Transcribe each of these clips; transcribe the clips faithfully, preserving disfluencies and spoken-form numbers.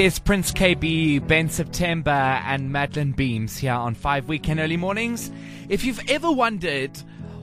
It's Prince K B, Ben September, and Madeline Beams here on Five Weekend Early Mornings. If you've ever wondered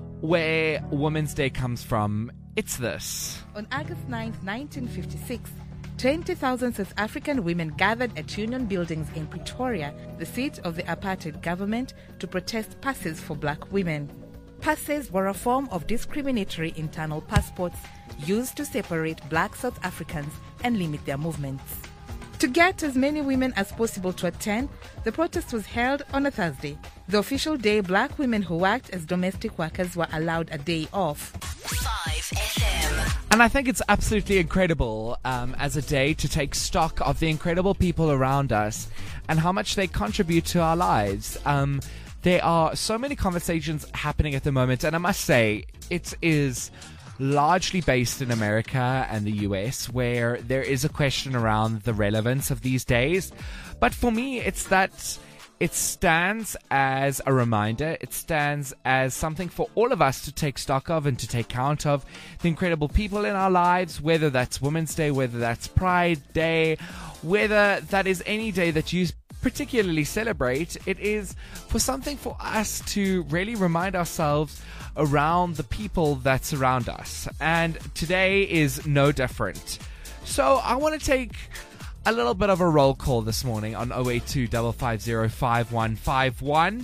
where Women's Day comes from, it's this. On August ninth, nineteen fifty-six, twenty thousand South African women gathered at Union Buildings in Pretoria, the seat of the apartheid government, to protest passes for black women. Passes were a form of discriminatory internal passports used to separate black South Africans and limit their movements. To get as many women as possible to attend, the protest was held on a Thursday. The official day black women who worked as domestic workers were allowed a day off. five F M. And I think it's absolutely incredible um, as a day to take stock of the incredible people around us and how much they contribute to our lives. Um, there are so many conversations happening at the moment, and I must say, it is largely based in America and the U S, where there is a question around the relevance of these days. But for me, it's that it stands as a reminder. It stands as something for all of us to take stock of and to take count of the incredible people in our lives, whether that's Women's Day, whether that's Pride Day, whether that is any day that you particularly celebrate. It is for something for us to really remind ourselves around the people that surround us. And today is no different. So I want to take a little bit of a roll call this morning on oh eight two, five five zero, five one five one.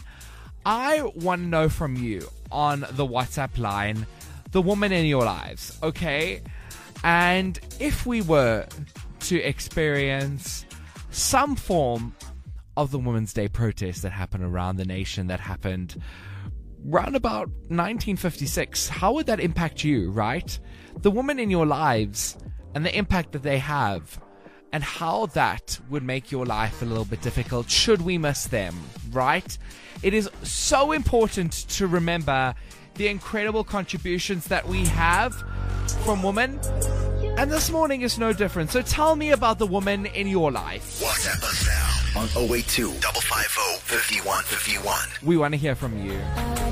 I want to know from you on the WhatsApp line, the woman in your lives, okay? And if we were to experience some form of the Women's Day protest that happened around the nation, that happened round about nineteen fifty-six, how would that impact you, right? The women in your lives and the impact that they have, and how that would make your life a little bit difficult should we miss them, right? It is so important to remember the incredible contributions that we have from women, and this morning is no different. So tell me about the woman in your life. WhatsApp us now on oh eight two, five five zero, five one five one. We want to hear from you.